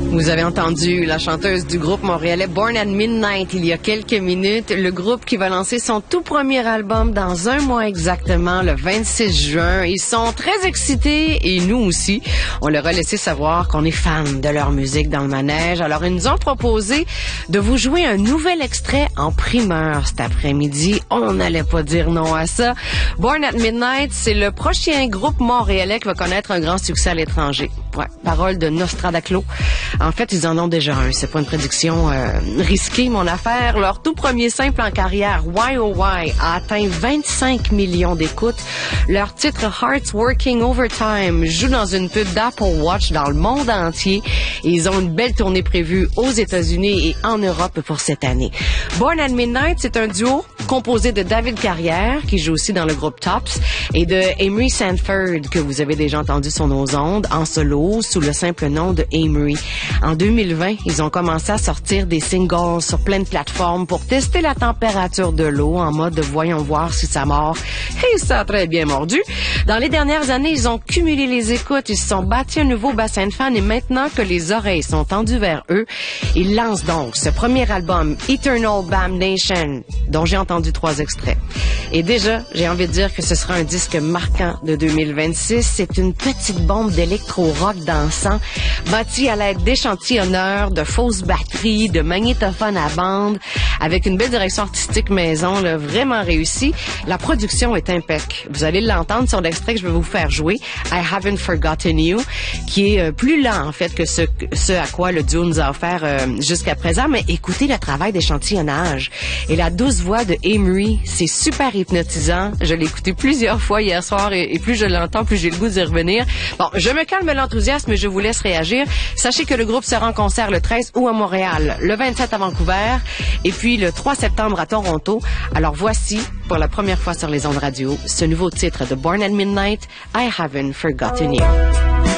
Vous avez entendu la chanteuse du groupe montréalais Born at Midnight il y a quelques minutes. Le groupe qui va lancer son tout premier album dans un mois exactement, le 26 juin. Ils sont très excités et nous aussi. On leur a laissé savoir qu'on est fans de leur musique dans le manège. Alors, ils nous ont proposé de vous jouer un nouvel extrait en primeur cet après-midi. On n'allait pas dire non à ça. Born at Midnight, c'est le prochain groupe montréalais qui va connaître un grand succès à l'étranger. Ouais, parole de Nostradaclo. En fait, ils en ont déjà un. C'est pas une prédiction risquée, mon affaire. Leur tout premier simple en carrière, Why Oh Why, a atteint 25 millions d'écoutes. Leur titre Hearts Working Overtime joue dans une pub d'Apple Watch dans le monde entier. Et ils ont une belle tournée prévue aux États-Unis et en Europe pour cette année. Born at Midnight, c'est un duo composé de David Carrière, qui joue aussi dans le groupe Tops, et de Amory Sanford, que vous avez déjà entendu sur nos ondes, en solo, sous le simple nom de Amory. En 2020, ils ont commencé à sortir des singles sur plein de plateformes pour tester la température de l'eau en mode de voyons voir si ça mord. Et ça a très bien mordu. Dans les dernières années, ils ont cumulé les écoutes, ils se sont bâtis un nouveau bassin de fans et maintenant que les oreilles sont tendues vers eux, ils lancent donc ce premier album, Eternal Damnation, dont j'ai entendu 3 extraits. Et déjà, j'ai envie de dire que ce sera un disque marquant de 2026. C'est une petite bombe d'électro-rock dansant, bâtie à l'aide d'échantillonneurs, de fausses batteries, de magnétophones à bande, avec une belle direction artistique maison, là, vraiment réussie. La production est impeccable. Vous allez l'entendre sur l'extrait que je vais vous faire jouer, I Haven't Forgotten You, qui est plus lent, en fait, que ce à quoi le duo nous a offert jusqu'à présent. Mais écoutez le travail d'échantillonnage. Et la douce voix de Amory, c'est super hypnotisant. Je l'ai écouté plusieurs fois hier soir et plus je l'entends, plus j'ai le goût d'y revenir. Bon, je me calme l'enthousiasme et je vous laisse réagir. Sachez que le groupe sera en concert le 13 août à Montréal, le 27 à Vancouver et puis le 3 septembre à Toronto. Alors voici, pour la première fois sur les ondes radio, ce nouveau titre de Born at Midnight, I Haven't Forgotten You.